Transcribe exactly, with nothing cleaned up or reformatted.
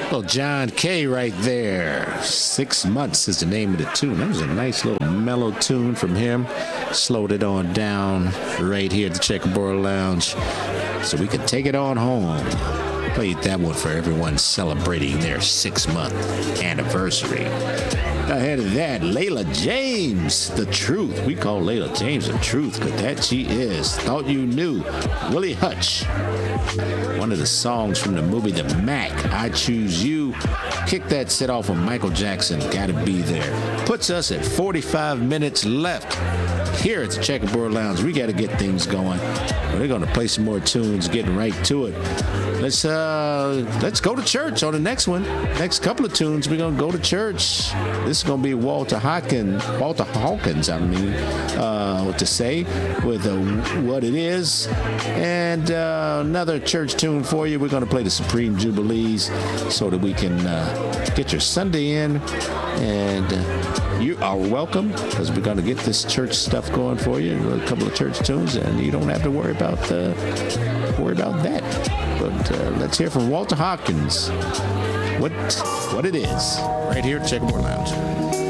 Well, John Kay right there. Six Months is the name of the tune. That was a nice little mellow tune from him. Slowed it on down right here at the Checkerboard Lounge so we can take it on home. Played that one for everyone celebrating their six-month anniversary. Ahead of that, Layla James, The Truth. We call Layla James The Truth because that she is. Thought You Knew. Willie Hutch. One of the songs from the movie The Mac, I Choose You. Kick that set off of Michael Jackson, Gotta Be There. Puts us at forty-five minutes left. Here at the Checkerboard Lounge, we got to get things going. We're going to play some more tunes, getting right to it. Let's uh, let's go to church on the next one. Next couple of tunes, we're going to go to church. This is going to be Walter Hawkins, Walter Hawkins, I mean, uh, what to say, with uh, What It Is. And uh, another church tune for you. We're going to play the Supreme Jubilees so that we can uh, get your Sunday in. And uh, you are welcome because we're going to get this church stuff going for you. A couple of church tunes, and you don't have to worry about uh, worry about that. But uh, let's hear from Walter Hawkins. What what it is right here at Checkerboard Lounge.